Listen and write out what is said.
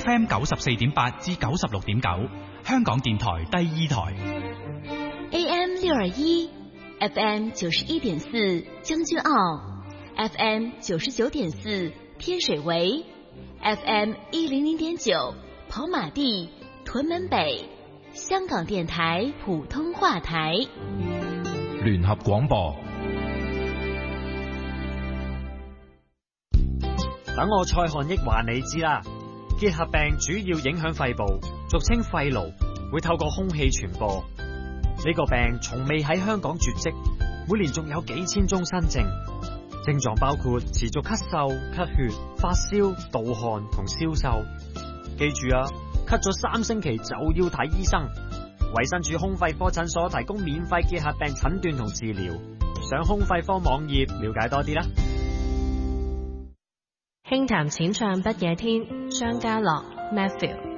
FM 94.8至96.9，香港電台第2台。 AM 621 FM 91.4將軍澳 FM 99.4天水圍 FM 100.9跑馬地屯門北，香港電台普通話台聯合廣播。 等我蔡漢益話你知啦，結核病主要影響肺部，俗稱肺癆，會透過空氣傳播。呢個病從未喺香港絕跡，每年仲有幾千宗新症，症狀包括持續咳嗽、咳血、發燒、盜汗同消瘦。記住啊，咳咗3星期就要睇醫生。衛生署胸肺科診所提供免費結核病診斷同治療，上胸肺科網頁了解多啲啦。 輕談淺唱不夜天，張家樂 Matthew。